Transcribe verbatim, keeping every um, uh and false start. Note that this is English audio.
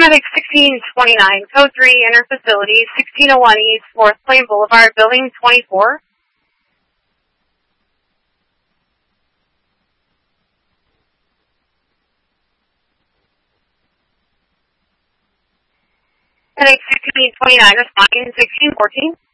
Paramedic sixteen twenty-nine, Code three, enter facility, sixteen oh one East Fourth Plain Boulevard, Building twenty-four. Paramedic sixteen twenty-nine, responding sixteen fourteen.